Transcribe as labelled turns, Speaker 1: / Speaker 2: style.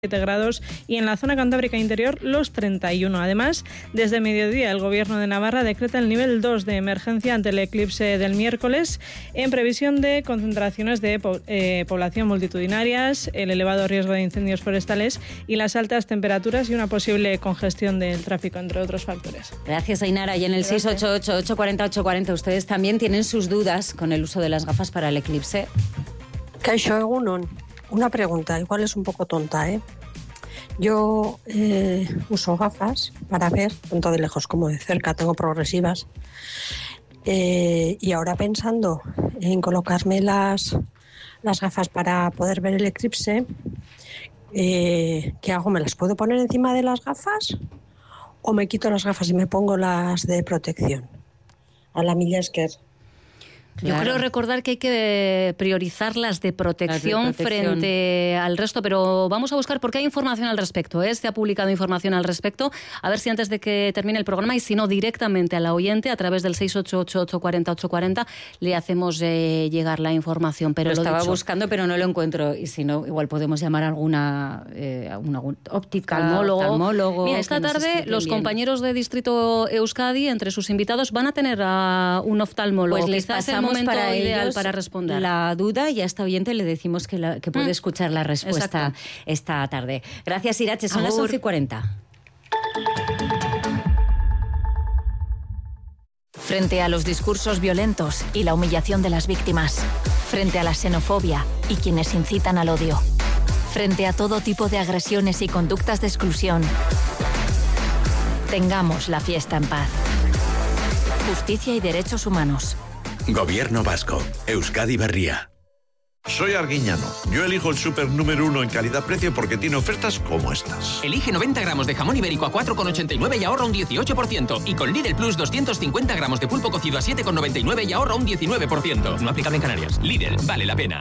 Speaker 1: grados y en la zona cantábrica interior los 31. Además, desde mediodía el Gobierno de Navarra decreta el nivel 2 de emergencia ante el eclipse del miércoles en previsión de concentraciones de población multitudinarias, el elevado riesgo de incendios forestales y las altas temperaturas y una posible congestión del tráfico, entre otros factores.
Speaker 2: Gracias, Ainara. Y en el 688-840-840 ustedes también tienen sus dudas con el uso de las gafas para el eclipse.
Speaker 3: Kaixo Egunon. Una pregunta, igual es un poco tonta, ¿eh? Yo uso gafas para ver tanto de lejos como de cerca, tengo progresivas. Y ahora pensando en colocarme las gafas para poder ver el eclipse, ¿qué hago? ¿Me las puedo poner encima de las gafas? ¿O me quito las gafas y me pongo las de protección? A la Millesker.
Speaker 4: Claro. Yo creo recordar que hay que priorizar las de protección frente al resto, pero vamos a buscar porque hay información al respecto, ¿eh? Se ha publicado información al respecto, a ver si antes de que termine el programa y si no directamente a la oyente a través del 688-840-840 le hacemos llegar la información. Pero
Speaker 2: lo estaba buscando pero no lo encuentro y si no igual podemos llamar a alguna óptica, oftalmólogo.
Speaker 4: Mira, esta tarde los compañeros de Distrito Euskadi entre sus invitados van a tener a un oftalmólogo.
Speaker 2: Pues les pasamos para
Speaker 4: ideal
Speaker 2: ellos
Speaker 4: para responder
Speaker 2: la duda y a esta oyente le decimos que puede escuchar la respuesta. Exacto. Esta tarde. Gracias, Irache. Son las 11:40.
Speaker 5: Frente a los discursos violentos y la humillación de las víctimas, frente a la xenofobia y quienes incitan al odio, frente a todo tipo de agresiones y conductas de exclusión, tengamos la fiesta en paz. Justicia y derechos humanos.
Speaker 6: Gobierno vasco. Euskadi Berria.
Speaker 7: Soy Arguiñano. Yo elijo el súper número 1 en calidad-precio porque tiene ofertas como estas.
Speaker 8: Elige 90 gramos de jamón ibérico a 4,89 y ahorra un 18%. Y con Lidl Plus 250 gramos de pulpo cocido a 7,99 y ahorra un 19%. No aplicable en Canarias. Lidl, vale la pena.